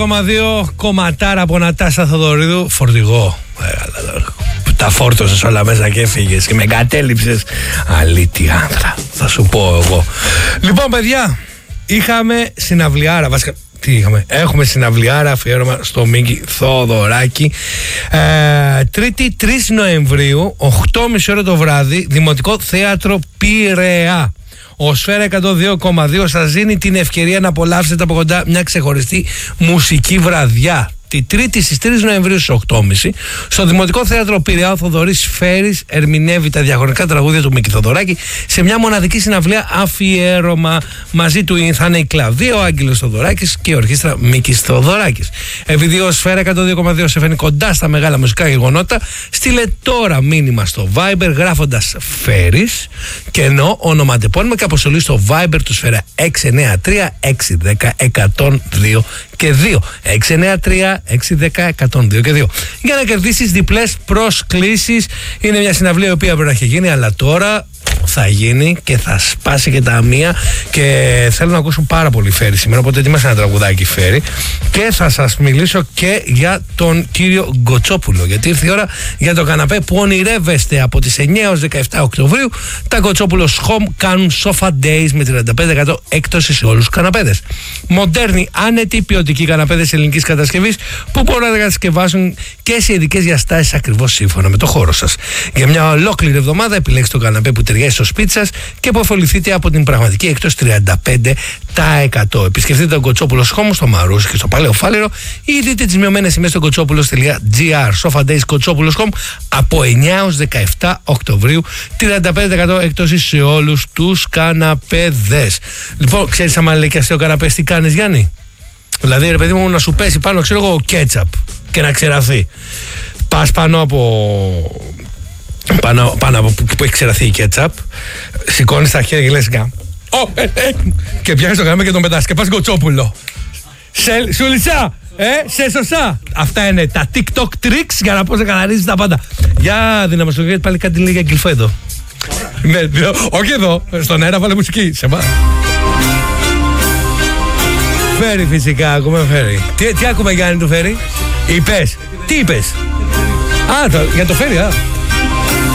2,2 κομματάρα από Νατάσα Θοδωρίδου. Φορτηγό. Τα φόρτωσες όλα μέσα και έφυγες και με εγκατέλειψες. Αλήτη άνδρα, θα σου πω εγώ. Λοιπόν, παιδιά, είχαμε συναυλιάρα. Βασικά, τι είχαμε? Έχουμε συναυλιάρα αφιέρωμα στο Μίκη Θοδωράκη. Τρίτη 3 Νοεμβρίου, 8.30 ώρα το βράδυ, Δημοτικό Θέατρο Πειραιά. Ο Σφαίρα 102,2 σας δίνει την ευκαιρία να απολαύσετε από κοντά μια ξεχωριστή μουσική βραδιά. Τη Τρίτη στις 3 Νοεμβρίου στις 8.30 στο Δημοτικό Θέατρο Πειραιά, ο Θοδωρής Φέρης ερμηνεύει τα διαχρονικά τραγούδια του Μίκη Θοδωράκη σε μια μοναδική συναυλία αφιέρωμα. Μαζί του θα είναι η Κλαβδία, ο Άγγελος Θοδωράκης και η ορχήστρα Μίκης Θοδωράκης. Επειδή ο Σφαίρα 102,2 σε φαίνει κοντά στα μεγάλα μουσικά γεγονότα, στείλε τώρα μήνυμα στο Viber γράφοντας Φέρης και ενώ ονοματεπώνυμα και αποστολή στο Viber του Σφαίρα 693 610 102 και 2. 693 610 102 και 2. Για να κερδίσεις διπλές προσκλήσεις. Είναι μια συναυλία η οποία πρέπει να έχει γίνει, αλλά τώρα θα γίνει και θα σπάσει και τα μία. Και θέλω να ακούσω πάρα πολύ Φέρη σήμερα. Οπότε ετοίμασα ένα τραγουδάκι Φέρη. Και θα σας μιλήσω και για τον κύριο Γκοτσόπουλο. Γιατί ήρθε η ώρα για το καναπέ που ονειρεύεστε. Από τις 9 έως 17 Οκτωβρίου τα Γκοτσόπουλος Home κάνουν Sofa Days με 35% έκπτωση σε όλους τους καναπέδες. Μοντέρνοι, άνετοι, ποιοτικοί καναπέδες ελληνικής κατασκευής που μπορούν να κατασκευάσουν και σε ειδικές διαστάσεις ακριβώς σύμφωνα με το χώρο σας. Για μια ολόκληρη εβδομάδα επιλέξτε το καναπέ που ταιριάζει στο σπίτι σας και αποφεληθείτε από την πραγματική έκπτωση 35%. Επισκεφτείτε τον Γκοτσόπουλος Home στο Μαρούσι και στο Παλαιό Φάληρο ή δείτε τις μειωμένες τιμές στο κοτσόπουλος.gr. Sofa Days Γκοτσόπουλος Home από 9 έως 17 Οκτωβρίου, 35% έκπτωση σε όλους τους καναπέδες. Λοιπόν, ξέρεις άμα λέει και αστείο καναπές τι κάνεις, Γιάννη? Δηλαδή ρε παιδί μου να σου πέσει πάνω, ξέρω εγώ, κέτσαπ και να ξεραθεί. Πας πάνω από που έχει ξεραθεί η κέτσαπ, σηκώνεις τα χέρια και λες και πιάνεις το καναπέ και τον πετάς και πας Γκοτσόπουλο. Σουλισσά! Σε σωσά! Αυτά είναι τα TikTok tricks για να πώς να καναρίζεις τα πάντα. Για δυναμωσιογραφία, γιατί πάλι κάτι λέει για Γκυλφό εδώ. Όχι εδώ, στον αέρα βάλε μουσική. Σε μά. Φέρει φυσικά, ακούμε Φέρει. Τι ακούμε Γιάννη του Φέρει? Είπες, τι είπες? Για το Φέρει,